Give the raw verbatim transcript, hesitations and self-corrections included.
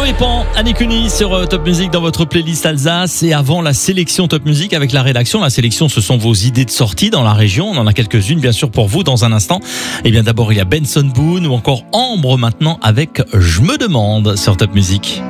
dépend. Annie Cuny sur euh, Top Music dans votre playlist Alsace. Et avant la sélection Top Music avec la rédaction. La sélection, ce sont vos idées de sortie dans la région. On en a quelques-unes, bien sûr, pour vous dans un instant. Et bien d'abord, il y a Benson Boone ou encore Ambre maintenant avec Je me demande sur Top Music.